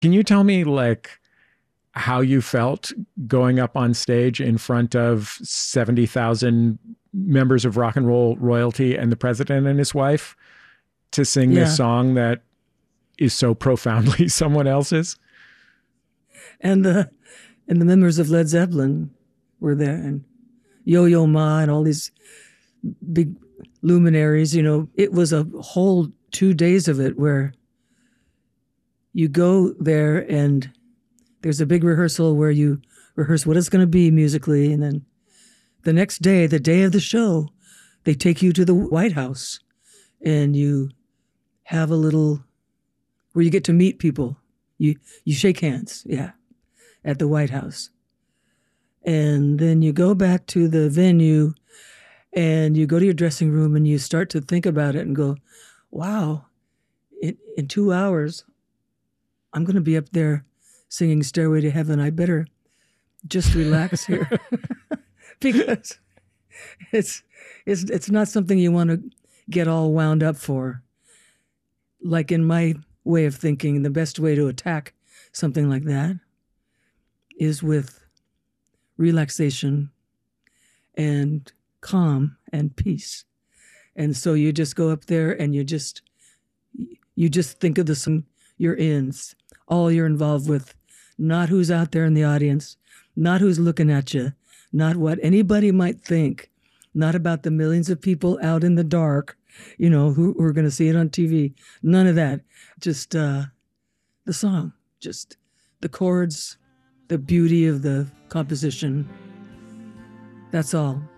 Can you tell me like how you felt going up on stage in front of 70,000 members of rock and roll royalty and the president and his wife to sing this Yeah. song that is so profoundly someone else's? And the members of Led Zeppelin were there, and Yo-Yo Ma and all these big luminaries. It was a whole 2 days of it where you go there and there's a big rehearsal where you rehearse what it's going to be musically. And then the next day, the day of the show, they take you to the White House and you have a little where you get to meet people. You shake hands, yeah, at the White House. And then you go back to the venue and you go to your dressing room and you start to think about it and go, wow, in 2 hours, I'm going to be up there singing Stairway to Heaven. I better just relax here because it's not something you want to get all wound up for. Like in my way of thinking, the best way to attack something like that is with relaxation and calm and peace. And so you just go up there and you just think of the song you're in, all you're involved with, not who's out there in the audience, not who's looking at you, not what anybody might think, not about the millions of people out in the dark, who are going to see it on TV. None of that. Just the song, just the chords, the beauty of the composition. That's all.